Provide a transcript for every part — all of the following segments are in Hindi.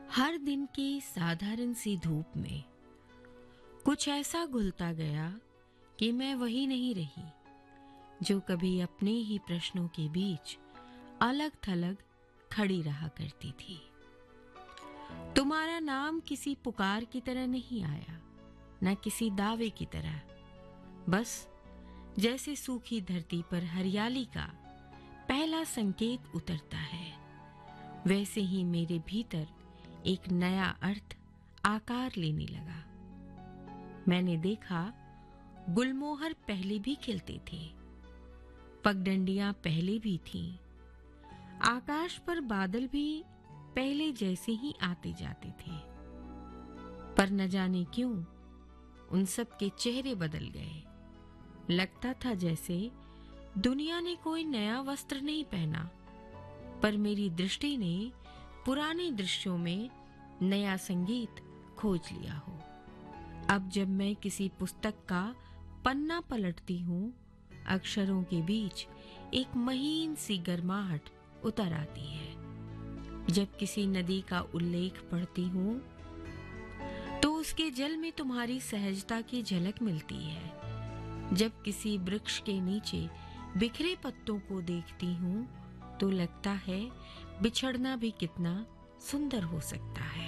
हर दिन की साधारण सी धूप में कुछ ऐसा घुलता गया कि मैं वही नहीं रही जो कभी अपने ही प्रश्नों के बीच अलग थलग खड़ी रहा करती थी। तुम्हारा नाम किसी पुकार की तरह नहीं आया, न किसी दावे की तरह। बस जैसे सूखी धरती पर हरियाली का पहला संकेत उतरता है, वैसे ही मेरे भीतर एक नया अर्थ आकार लेने लगा। मैंने देखा गुलमोहर पहले भी खिलते थे, पगडंडियां पहले भी थीं, आकाश पर बादल भी पहले जैसे ही आते जाते थे। पर न जाने क्यों उन सब के चेहरे बदल गए। लगता था जैसे दुनिया ने कोई नया वस्त्र नहीं पहना, पर मेरी दृष्टि ने पुराने दृश्यों में नया संगीत खोज लिया हो। अब जब मैं किसी पुस्तक का पन्ना पलटती हूँ, अक्षरों के बीच एक महीन सी गर्माहट उतर आती है। जब किसी नदी का उल्लेख पढ़ती हूँ तो उसके जल में तुम्हारी सहजता की झलक मिलती है। जब किसी वृक्ष के नीचे बिखरे पत्तों को देखती हूँ तो लगता है बिछड़ना भी कितना सुंदर हो सकता है।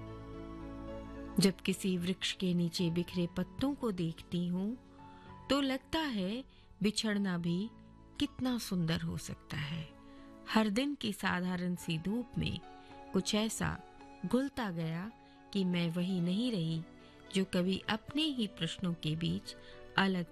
जब किसी वृक्ष के नीचे बिखरे पत्तों को देखती हूँ तो लगता है बिछड़ना भी कितना सुंदर हो सकता है। हर दिन की साधारण सी धूप में कुछ ऐसा घुलता गया कि मैं वही नहीं रही जो कभी अपने ही प्रश्नों के बीच अलग